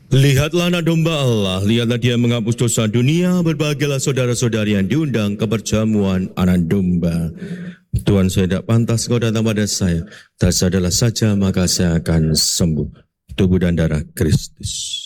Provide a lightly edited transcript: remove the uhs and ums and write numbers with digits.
Lihatlah anak domba Allah, lihatlah dia menghapus dosa dunia, berbahagialah saudara-saudari yang diundang ke perjamuan anak domba. Tuhan, saya tidak pantas kau datang pada saya, dan sadarlah saja maka saya akan sembuh. Tubuh dan darah Kristus.